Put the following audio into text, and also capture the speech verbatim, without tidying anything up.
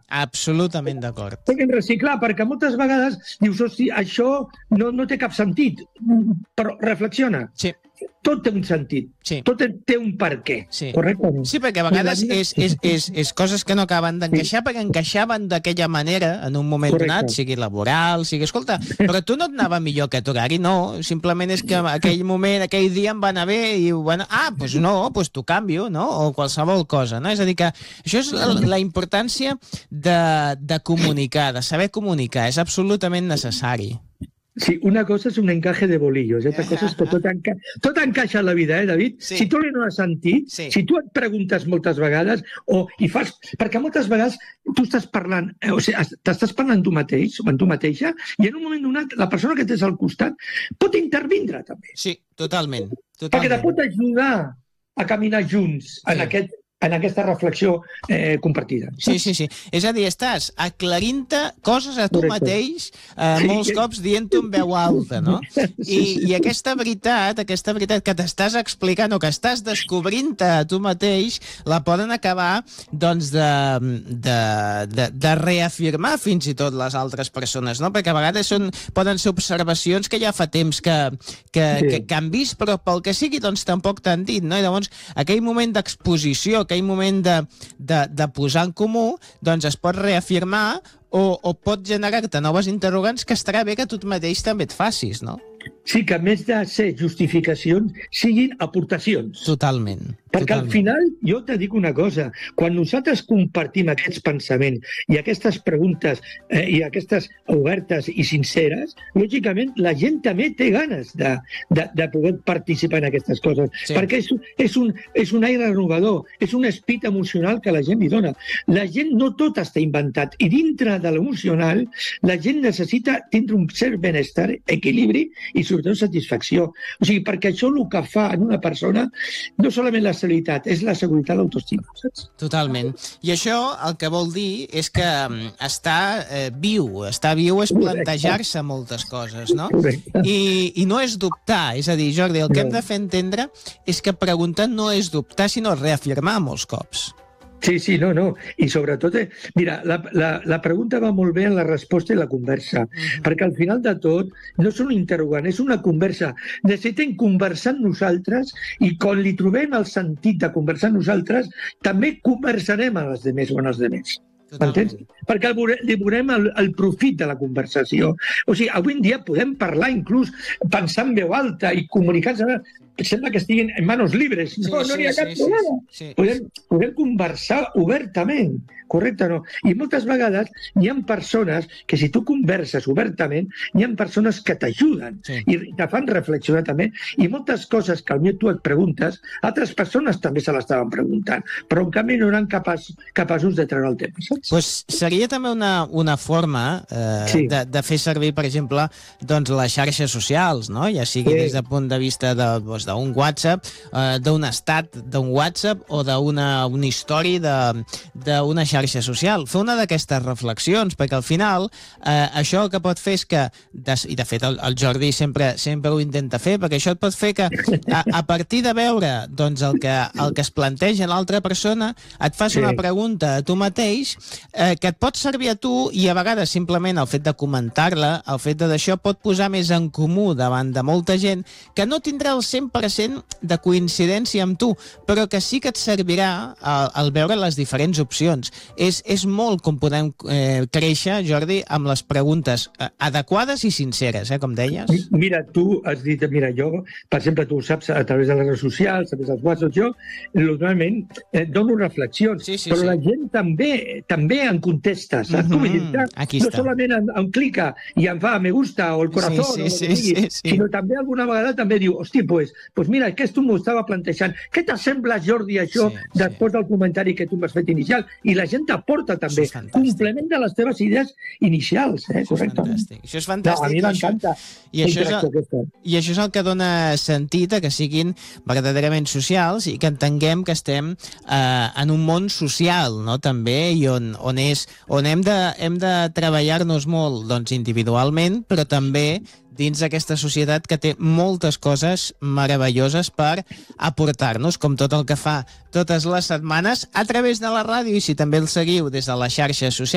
Absolutament d'acord. Puguin reciclar, perquè moltes vegades dius, hosti, això no, no té cap sentit, però reflexiona. Sí. Tot té un sentit, sí. tot té un per què, sí. correcte? Sí, perquè a vegades és, és, és, és coses que no acaben d'encaixar, sí. perquè encaixaven d'aquella manera en un moment correcte. Donat, sigui laboral, sigui... Escolta, però tu no et anava millor aquest horari, no, simplement és que aquell moment, aquell dia em va anar bé i bueno, ah, doncs pues no, doncs pues t'ho canvio, no? O qualsevol cosa, no? És a dir que això és la, la importància de, de comunicar, de saber comunicar, és absolutament necessari. Sí, una cosa és un encaje de bolillos, i altra cosa és que tot, enca... tot encaixa en la vida, eh, David? Sí. Si tu no has sentit, sí. si tu et preguntes moltes vegades, o i fas... Perquè moltes vegades tu estàs parlant, eh, o sigui, t'estàs parlant tu mateix, o amb tu mateixa, i en un moment donat la persona que tens al costat pot intervindre, també. Sí, totalment. totalment. Perquè te pot ajudar a caminar junts en sí. aquest... en aquesta reflexió eh, compartida. Sí, sí, sí. És a dir, estàs aclarint-te coses a tu Correcte. Mateix, eh, sí. molts cops dient-ho en veu alta, no? I, sí, sí. I aquesta veritat, aquesta veritat que t'estàs explicant o que estàs descobrint-te a tu mateix, la poden acabar, doncs, de, de, de, de reafirmar fins i tot les altres persones, no? Perquè a vegades són, poden ser observacions que ja fa temps que, que, sí. que, que han vist, però pel que sigui, doncs, tampoc t'han dit, no? I llavors, aquell moment d'exposició, aquell moment de, de, de posar en comú, doncs es pot reafirmar o, o pot generar-te noves interrogants que estarà bé que tu mateix també et facis, no? Sí, que a més de ser justificacions, siguin aportacions. Totalment. Perquè totalment. Al final, jo te dic una cosa, quan nosaltres compartim aquests pensaments i aquestes preguntes eh, i aquestes obertes i sinceres, lògicament la gent també té ganes de, de, de poder participar en aquestes coses. Sí. Perquè és, és, un, és un aire renovador, és un espit emocional que la gent li dona. La gent no tot està inventat i dintre de l'emocional la gent necessita tindre un cert benestar, equilibri i sobretot satisfacció. O sigui, perquè això el que fa en una persona no solament la seguretat, és la seguretat, l'autoestima, saps? Totalment. I això el que vol dir és que està eh, viu, està viu és plantejar-se moltes coses, no? I, I no és dubtar, és a dir, Jordi, el que hem de fer entendre és que preguntar no és dubtar, sinó reafirmar molts cops. Sí, sí, no, no. I sobretot, eh, mira, la, la, la pregunta va molt bé en la resposta i la conversa, uh-huh. perquè al final de tot no és un interrogant, és una conversa. Necessitem conversar amb nosaltres i quan li trobem el sentit de conversar amb nosaltres, també conversarem amb els demés o amb els demés. M'entens? Perquè li veurem el, el profit de la conversació. O sigui, avui en dia podem parlar inclús pensar en veu alta i comunicar-se. Sembla que estiguin en manos libres. No, sí, no n'hi ha cap sí, problema. Sí, sí. Podem, podem conversar obertament, correcte o no? I moltes vegades hi ha persones que si tu converses obertament, hi ha persones que t'ajuden sí. i te fan reflexionar també. I moltes coses que potser tu et preguntes, altres persones també se l'estaven preguntant, però en canvi no eren capaç, capaços de treure el tema, saps? Pues seria també una, una forma eh, sí. de, de fer servir, per exemple, doncs, les xarxes socials, no? Ja sigui sí. des del punt de vista de, doncs, d'un WhatsApp, eh, d'un estat d'un WhatsApp o d'una una història d'una xarxa social. Fer una d'aquestes reflexions, perquè al final eh, això el que pot fer és que, des, i de fet el, el Jordi sempre, sempre ho intenta fer, perquè això et pot fer que a, a partir de veure doncs, el, que, el que es planteja l'altra persona, et fas sí. una pregunta a tu mateix eh, que et pot servir a tu i a vegades simplement el fet de comentar-la, el fet d'això pot posar més en comú davant de molta gent que no tindrà el cent per cent de coincidència amb tu, però que sí que et servirà al, al veure les diferents opcions. És, és molt com podem eh, créixer, Jordi, amb les preguntes eh, adequades i sinceres, eh, com deies. Mira, tu has dit, mira, jo, per exemple, tu ho saps a través de les redes socials, a través dels WhatsApp, jo normalment eh, dono reflexions, sí, sí, però sí. la gent també també en contesta, saps? Mm-hmm. Tu, Aquí no està. Solament em, em clica i em fa me gusta o el corazón, sí, sí, o sí, sí, sí. sinó també alguna vegada també diu, hosti, pues, pues mira, aquest m'ho estava plantejant. Què t'assembla, Jordi, això, sí, després sí. del comentari que tu m'has fet inicial? I la gent t'aporta també. Complement de les teves idees inicials, eh? Això és fantàstic. Això és fantàstic. No, a mi m'encanta. I, això és el, I això és el que dona sentit a que siguin verdaderament socials i que entenguem que estem eh, en un món social, no?, també, i on, on, és, on hem de, hem de treballar-nos molt doncs, individualment, però també dins d'aquesta societat que té moltes coses meravelloses per aportar-nos, com tot el que fa totes les setmanes a través de la ràdio, i si també el seguiu des de les xarxes socials,